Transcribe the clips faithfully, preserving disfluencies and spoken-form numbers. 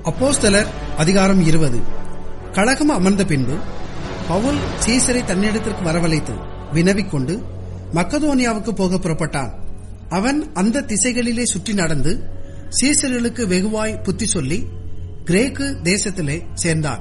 அப்போஸ்தலர் அதிகாரம் இருபது. கலகம் அமர்ந்த பின்பு பவுல் சீசரை தன்னிடத்திற்கு வரவழைத்து வினவிக்கொண்டு மக்கதோனியாவுக்கு போக புறப்பட்டான். அவன் அந்த திசைகளிலே சுற்றி நடந்து சீசர்களுக்கு வெகுவாய் புத்தி சொல்லி கிரேக்கு தேசத்திலே சேர்ந்தான்.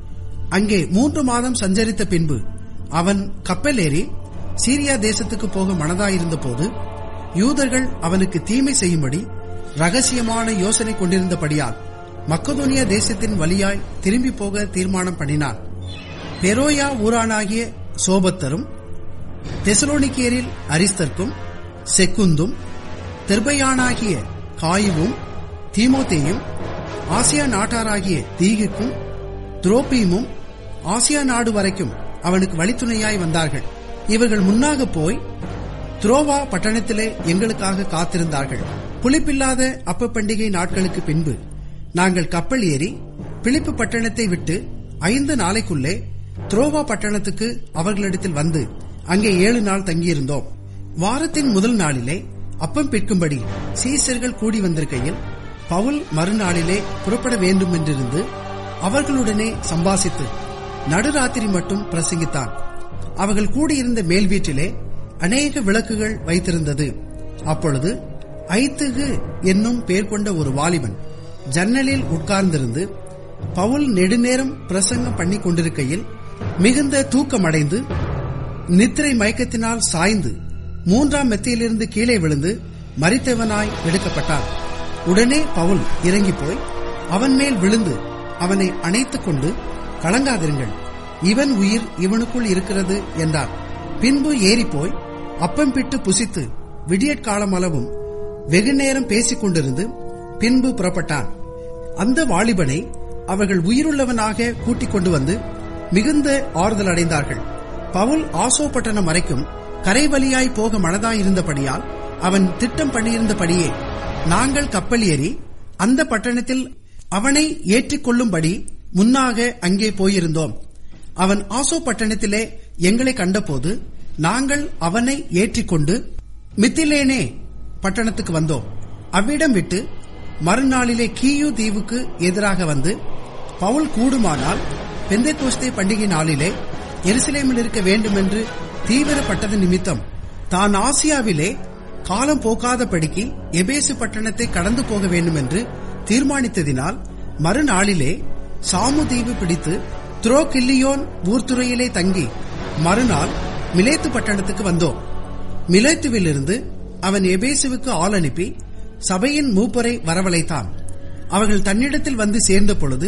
அங்கே மூன்று மாதம் சஞ்சரித்த பின்பு அவன் கப்பல் ஏறி சீரியா தேசத்துக்கு போக மனதாயிருந்த போது யூதர்கள் அவனுக்கு தீமை செய்யும்படி ரகசியமான யோசனை கொண்டிருந்தபடியால் மக்கதோனியா தேசத்தின் வழியாய் திரும்பி போக தீர்மானம் பண்ணினான். பெரோயா ஊரானாகிய சோபத்தரும் தெசலோனிக்கேரில் அரிஸ்தர்க்கும் செக்குந்தும் தெர்பையானாகிய காயுவும் தீமோத்தேயும் ஆசியா நாட்டாராகிய தீகுக்கும் துரோப்பீமும் ஆசியா நாடு வரைக்கும் அவனுக்கு வழித்துணையாய் வந்தார்கள். இவர்கள் முன்னாக போய் துரோவா பட்டணத்திலே எங்களுக்காக காத்திருந்தார்கள். புளிப்பில்லாத அப்ப பண்டிகை நாட்களுக்கு பின்பு நாங்கள் கப்பல் ஏறி பிலிப்பு பட்டணத்தை விட்டு ஐந்து நாளைக்குள்ளே துரோவா பட்டணத்துக்கு அவர்களிடத்தில் வந்து அங்கே ஏழு நாள் தங்கியிருந்தோம். வாரத்தின் முதல் நாளிலே அப்பம் பிற்கும்படி சீசர்கள் கூடி வந்திருக்கையில் பவுல் மறுநாளிலே புறப்பட வேண்டும் என்றிருந்து அவர்களுடனே சம்பாசித்து நடுராத்திரி மட்டும் பிரசங்கித்தான். அவர்கள் கூடியிருந்த மேல் வீட்டிலே அநேக விளக்குகள் வைத்திருந்தது. அப்பொழுது ஐத்துகு என்னும் பெயர் கொண்ட ஒரு வாலிபன் ஜன்னலில் உட்கார்ந்திருந்து பவுல் நெடுநேரம் பிரசங்கம் பண்ணி கொண்டிருக்கையில் மிகுந்த தூக்கமடைந்து நித்திரை மயக்கத்தினால் சாய்ந்து மூன்றாம் மெத்தையிலிருந்து கீழே விழுந்து மரித்தவனாய் எடுக்கப்பட்டான். உடனே பவுல் இறங்கி போய் அவன் மேல் விழுந்து அவனை அணைத்துக் கொண்டு, கலங்காதிருங்கள், இவன் உயிர் இவனுக்குள் இருக்கிறது என்றார். பின்பு ஏறிப்போய் அப்பம் பிட்டு புசித்து விடியற்காலம் அளவும் வெகு நேரம் பேசிக் கொண்டிருந்து பின்பு புறப்பட்டான். அந்த வாலிபனை அவர்கள் உயிருள்ளவனாக கூட்டிக் கொண்டு வந்து மிகுந்த ஆறுதல் அடைந்தார்கள். பவுல் ஆசோ பட்டணம் வரைக்கும் கரை வழியாய் போக மனதாயிருந்தபடியால் அவன் திட்டம் பண்ணியிருந்தபடியே நாங்கள் கப்பல் ஏறி அந்த பட்டணத்தில் அவனை ஏற்றிக் கொள்ளும்படி முன்னாக அங்கே போயிருந்தோம். அவன் ஆசோ பட்டணத்திலே எங்களை கண்டபோது நாங்கள் அவனை ஏற்றிக்கொண்டு மித்திலேனே பட்டணத்துக்கு வந்தோம். அவ்விடம் விட்டு மறுநாளிலே கீயு தீவுக்கு எதிராக வந்து பவுல் கூடுமானால் பெந்தெகோஸ்தே பண்டிகை நாளிலே எருசலேமில் இருக்க வேண்டும் என்று தீவிரப்பட்டது நிமித்தம் தான் ஆசியாவிலே காலம் போக்காதபடிக்கு எபேசு பட்டணத்தை கடந்து போக வேண்டும் என்று தீர்மானித்ததினால் மறுநாளிலே சாமு தீவு பிடித்து துரோகில்லியோன் ஊர்துறையிலே தங்கி மறுநாள் மிலேத்து பட்டணத்துக்கு வந்தோம். மிலேத்துவிலிருந்து அவன் எபேசுவுக்கு ஆள் அனுப்பி சபையின் மூப்பரை வரவழைத்தான். அவர்கள் தன்னிடத்தில் வந்து சேர்ந்த பொழுது